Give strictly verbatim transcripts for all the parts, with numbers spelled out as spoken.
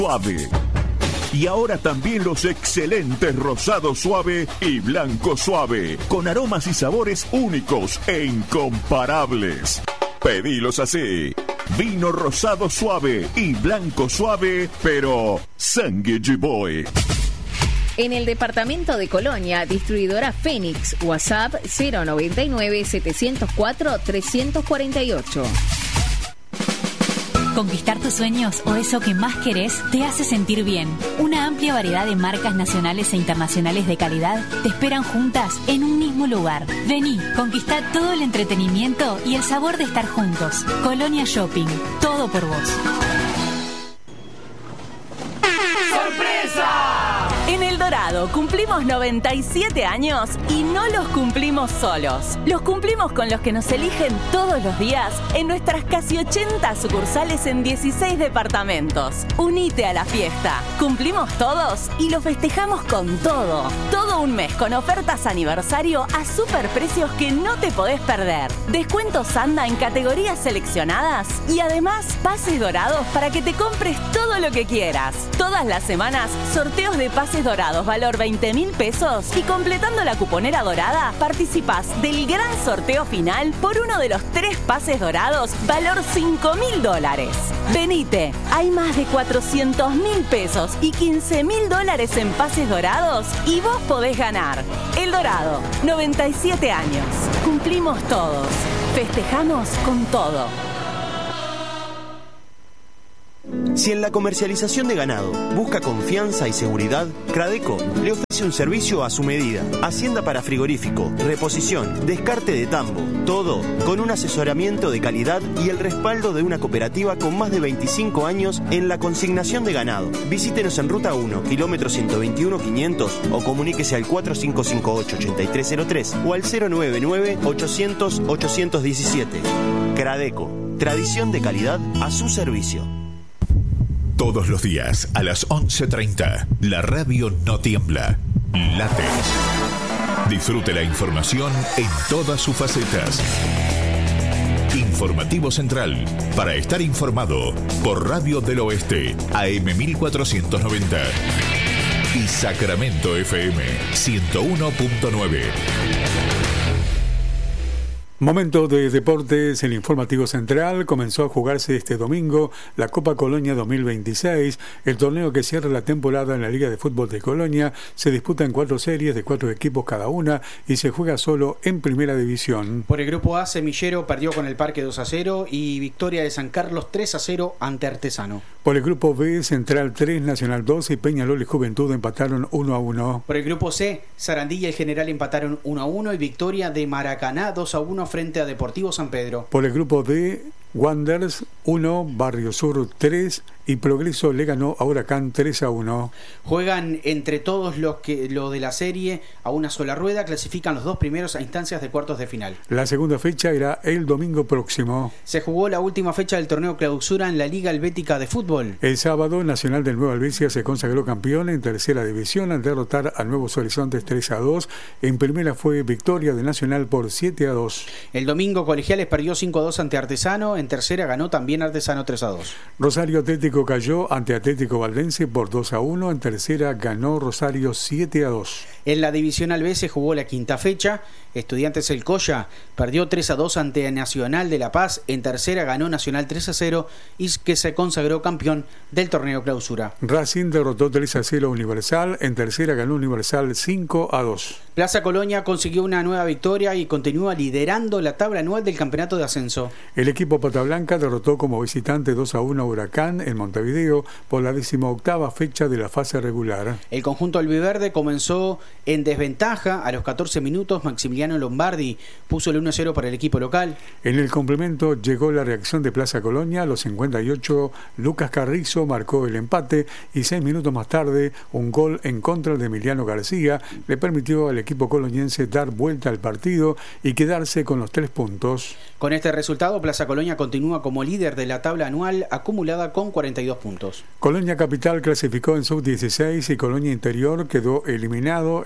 Suave. Y ahora también los excelentes Rosado Suave y Blanco Suave, con aromas y sabores únicos e incomparables. Pedilos así: vino rosado suave y blanco suave, pero Sangue Boy. En el departamento de Colonia, distribuidora Fénix, WhatsApp cero noventa y nueve, setecientos cuatro, trescientos cuarenta y ocho. Conquistar tus sueños o eso que más querés te hace sentir bien. Una amplia variedad de marcas nacionales e internacionales de calidad te esperan juntas en un mismo lugar. Vení, conquistá todo el entretenimiento y el sabor de estar juntos. Colonia Shopping, todo por vos. ¡Sorpresa! En El Dorado cumplimos noventa y siete años y no los cumplimos solos. Los cumplimos con los que nos eligen todos los días en nuestras casi ochenta sucursales en dieciséis departamentos. Unite a la fiesta. Cumplimos todos y lo festejamos con todo. Todo un mes con ofertas aniversario a superprecios que no te podés perder. Descuentos anda en categorías seleccionadas y además pases dorados para que te compres todo lo que quieras. Todas las semanas, sorteos de pases dorados valor veinte mil pesos y completando la cuponera dorada participás del gran sorteo final por uno de los tres pases dorados valor cinco mil dólares. Venite, hay más de cuatrocientos mil pesos y quince mil dólares en pases dorados y vos podés ganar. El Dorado, noventa y siete años. Cumplimos todos. Festejamos con todo. Si en la comercialización de ganado busca confianza y seguridad, Cradeco le ofrece un servicio a su medida. Hacienda para frigorífico, reposición, descarte de tambo, todo con un asesoramiento de calidad y el respaldo de una cooperativa con más de veinticinco años en la consignación de ganado. Visítenos en Ruta uno, kilómetro ciento veintiuno quinientos o comuníquese al cuatro cinco cinco ocho, ocho tres cero tres o al cero nueve nueve, ochocientos, ochocientos diecisiete. Cradeco, tradición de calidad a su servicio. Todos los días a las once treinta, la radio no tiembla, late. Disfrute la información en todas sus facetas. Informativo Central, para estar informado, por Radio del Oeste, A M mil cuatrocientos noventa. Y Sacramento F M, ciento uno punto nueve. Momento de deportes, el Informativo Central. Comenzó a jugarse este domingo la Copa Colonia dos mil veintiséis, el torneo que cierra la temporada en la Liga de Fútbol de Colonia. Se disputa en cuatro series de cuatro equipos cada una y se juega solo en Primera División. Por el grupo A, Semillero perdió con el Parque dos a cero y victoria de San Carlos tres a cero ante Artesano. Por el grupo B, Central tres, Nacional dos y Peñarol y Juventud empataron uno a uno. Por el grupo C, Sarandí y el General empataron uno a uno y victoria de Maracaná dos a uno frente a Deportivo San Pedro. Por el grupo D, Wanderers uno, Barrio Sur tres y Progreso le ganó a Huracán tres a uno. Juegan entre todos los que lo de la serie a una sola rueda, clasifican los dos primeros a instancias de cuartos de final. La segunda fecha era el domingo próximo. Se jugó la última fecha del torneo clausura en la Liga Helvética de Fútbol. El sábado, Nacional del Nueva Albesia se consagró campeón en tercera división al derrotar a Nuevos Horizontes tres a dos. En primera fue victoria de Nacional por siete a dos. El domingo, Colegiales perdió cinco a dos ante Artesano. En tercera ganó también Artesano tres a dos. Rosario Atlético cayó ante Atlético Valdense por dos a uno. En tercera ganó Rosario siete a dos. En la Divisional B se jugó la quinta fecha. Estudiantes El Colla perdió tres a dos ante Nacional de La Paz. En tercera ganó Nacional tres a cero y que se consagró campeón del torneo clausura. Racing derrotó tres a cero a Universal. En tercera ganó Universal cinco a dos. Plaza Colonia consiguió una nueva victoria y continúa liderando la tabla anual del campeonato de ascenso. El equipo Pata Blanca derrotó como visitante dos a uno a Huracán en Montevideo por la decimoctava fecha de la fase regular. El conjunto albiverde comenzó en desventaja. A los catorce minutos, Maximiliano Lombardi puso el uno a cero para el equipo local. En el complemento llegó la reacción de Plaza Colonia. A los cincuenta y ocho, Lucas Carrizo marcó el empate y seis minutos más tarde un gol en contra de Emiliano García le permitió al equipo coloniense dar vuelta al partido y quedarse con los tres puntos. Con este resultado, Plaza Colonia continúa como líder de la tabla anual acumulada con cuarenta y dos puntos. Colonia Capital clasificó en sub dieciséis y Colonia Interior quedó eliminado en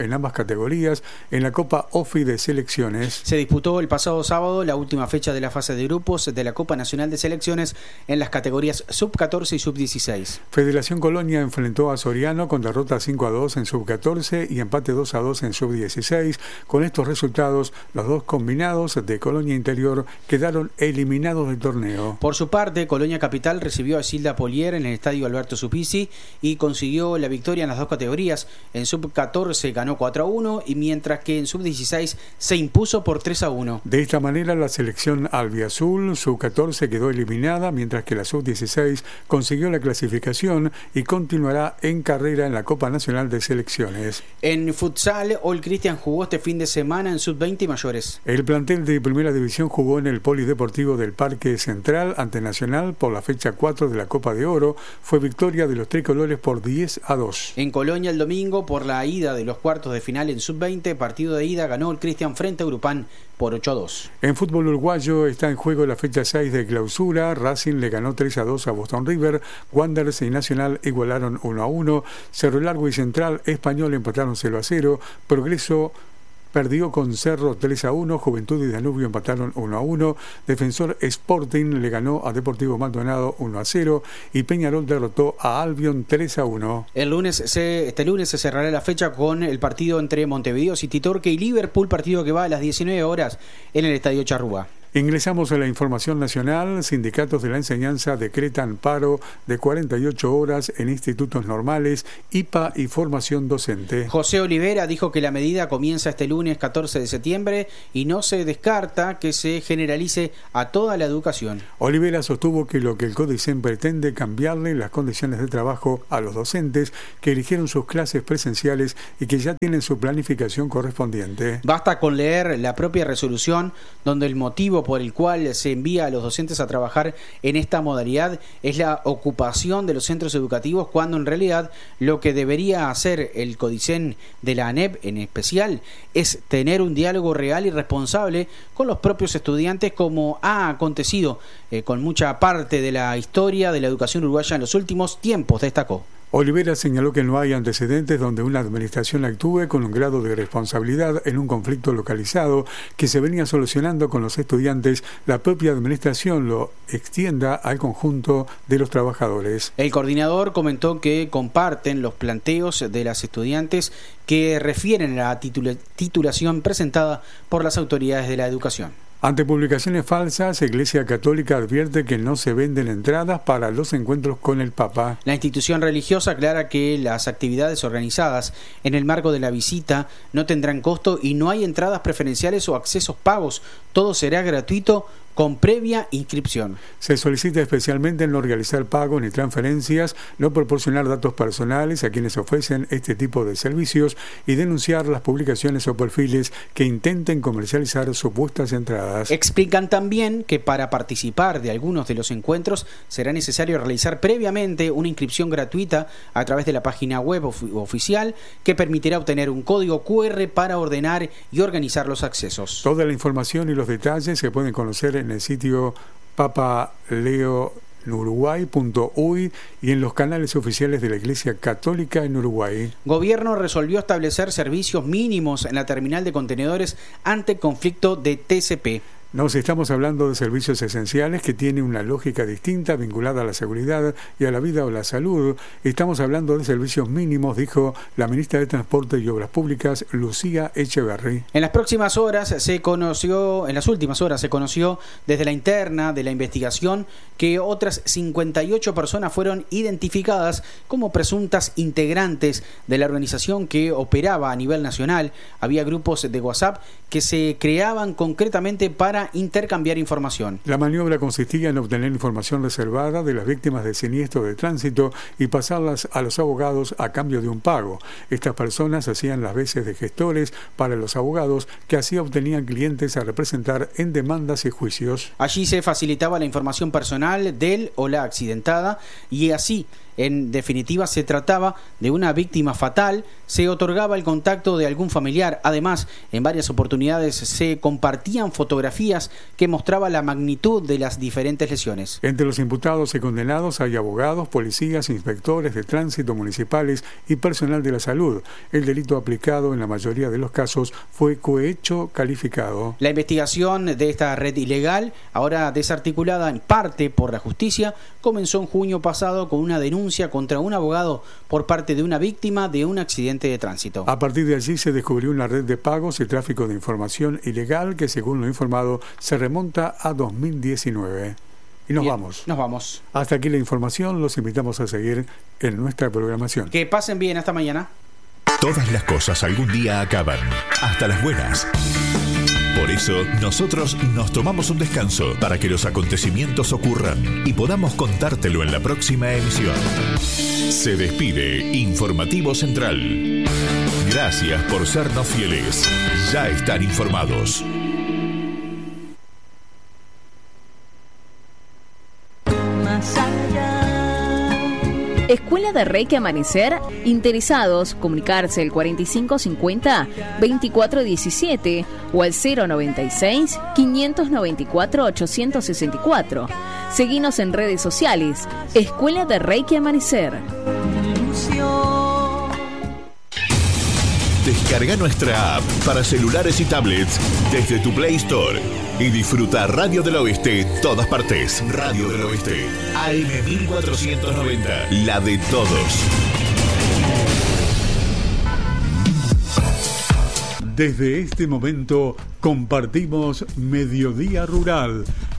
en ambas categorías en la Copa OFI de Selecciones. Se disputó el pasado sábado la última fecha de la fase de grupos de la Copa Nacional de Selecciones en las categorías sub catorce y sub dieciséis. Federación Colonia enfrentó a Soriano con derrota cinco a dos en sub catorce y empate dos a dos en sub dieciséis. Con estos resultados, los dos combinados de Colonia Interior quedaron eliminados del torneo. Por su parte, Colonia Capital recibió a Silda Polier en el estadio Alberto Supisi y consiguió la victoria en las dos categorías. En sub catorce ganó cuatro a uno y mientras que en sub dieciséis se impuso por tres a uno. De esta manera, la selección albiazul sub catorce quedó eliminada, mientras que la sub dieciséis consiguió la clasificación y continuará en carrera en la Copa Nacional de Selecciones. En futsal, All Christian jugó este fin de semana en sub veinte y mayores. El plantel de Primera División jugó en el Polideportivo del Parque Central ante Nacional por la fecha cuatro de la Copa de Oro. Fue victoria de los tricolores por diez a dos. En Colonia el domingo, por la ida de los cuartos de final en sub veinte, partido de ida ganó el Cristian frente a Urupán por ocho a dos. En fútbol uruguayo está en juego la fecha seis de clausura. Racing le ganó tres a dos a Boston River. Wanderers y Nacional igualaron uno a uno. Cerro Largo y Central Español empataron cero a cero. Progreso perdió con Cerro tres a uno, Juventud y Danubio empataron uno a uno, Defensor Sporting le ganó a Deportivo Maldonado uno a cero y Peñarol derrotó a Albion tres a uno. El lunes se, este lunes se cerrará la fecha con el partido entre Montevideo City Torque y Liverpool, partido que va a las diecinueve horas en el Estadio Charrúa. Ingresamos a la información nacional. Sindicatos de la enseñanza decretan paro de cuarenta y ocho horas en institutos normales, I P A y formación docente. José Olivera dijo que la medida comienza este lunes catorce de septiembre y no se descarta que se generalice a toda la educación. Olivera sostuvo que lo que el CODICEN pretende cambiarle las condiciones de trabajo a los docentes que eligieron sus clases presenciales y que ya tienen su planificación correspondiente. Basta con leer la propia resolución donde el motivo por el cual se envía a los docentes a trabajar en esta modalidad es la ocupación de los centros educativos, cuando en realidad lo que debería hacer el CODICEN de la ANEP en especial es tener un diálogo real y responsable con los propios estudiantes, como ha acontecido eh, con mucha parte de la historia de la educación uruguaya en los últimos tiempos, destacó. Olivera señaló que no hay antecedentes donde una administración actúe con un grado de responsabilidad en un conflicto localizado que se venía solucionando con los estudiantes. La propia administración lo extienda al conjunto de los trabajadores. El coordinador comentó que comparten los planteos de las estudiantes que refieren a la titula- titulación presentada por las autoridades de la educación. Ante publicaciones falsas, Iglesia Católica advierte que no se venden entradas para los encuentros con el Papa. La institución religiosa aclara que las actividades organizadas en el marco de la visita no tendrán costo y no hay entradas preferenciales o accesos pagos. Todo será gratuito con previa inscripción. Se solicita especialmente no realizar pagos ni transferencias, no proporcionar datos personales a quienes ofrecen este tipo de servicios y denunciar las publicaciones o perfiles que intenten comercializar supuestas entradas. Explican también que para participar de algunos de los encuentros será necesario realizar previamente una inscripción gratuita a través de la página web of- oficial que permitirá obtener un código cu erre para ordenar y organizar los accesos. Toda la información y los detalles se pueden conocer en en el sitio papaleonuruguay punto uy y en los canales oficiales de la Iglesia Católica en Uruguay. Gobierno resolvió establecer servicios mínimos en la terminal de contenedores ante conflicto de T C P. Nos estamos hablando de servicios esenciales que tienen una lógica distinta vinculada a la seguridad y a la vida o la salud. Estamos hablando de servicios mínimos, dijo la ministra de Transporte y Obras Públicas, Lucía Echeverry. En las próximas horas se conoció, en las últimas horas se conoció desde la interna de la investigación que otras cincuenta y ocho personas fueron identificadas como presuntas integrantes de la organización que operaba a nivel nacional. Había grupos de WhatsApp que se creaban concretamente para intercambiar información. La maniobra consistía en obtener información reservada de las víctimas de siniestro de tránsito y pasarlas a los abogados a cambio de un pago. Estas personas hacían las veces de gestores para los abogados, que así obtenían clientes a representar en demandas y juicios. Allí se facilitaba la información personal del o la accidentada y así En definitiva, se trataba de una víctima fatal. Se otorgaba el contacto de algún familiar. Además, en varias oportunidades se compartían fotografías que mostraban la magnitud de las diferentes lesiones. Entre los imputados y condenados hay abogados, policías, inspectores de tránsito municipales y personal de la salud. El delito aplicado en la mayoría de los casos fue cohecho calificado. La investigación de esta red ilegal, ahora desarticulada en parte por la justicia, comenzó en junio pasado con una denuncia contra un abogado por parte de una víctima de un accidente de tránsito. A partir de allí se descubrió una red de pagos y tráfico de información ilegal que, según lo informado, se remonta a dos mil diecinueve. Y nos Bien, vamos. Nos vamos. Hasta aquí la información. Los invitamos a seguir en nuestra programación. Que pasen bien. Hasta mañana. Todas las cosas algún día acaban, hasta las buenas. Por eso, nosotros nos tomamos un descanso para que los acontecimientos ocurran y podamos contártelo en la próxima emisión. Se despide Informativo Central. Gracias por sernos fieles. Ya están informados. Más allá. Escuela de Reiki Amanecer. Interesados, comunicarse al cuarenta y cinco cincuenta, veinticuatro diecisiete o al cero noventa y seis, quinientos noventa y cuatro, ochocientos sesenta y cuatro. Seguinos en redes sociales. Escuela de Reiki Amanecer. Descarga nuestra app para celulares y tablets desde tu Play Store y disfruta Radio del Oeste en todas partes. Radio del Oeste, A M mil cuatrocientos noventa, la de todos. Desde este momento compartimos Mediodía Rural,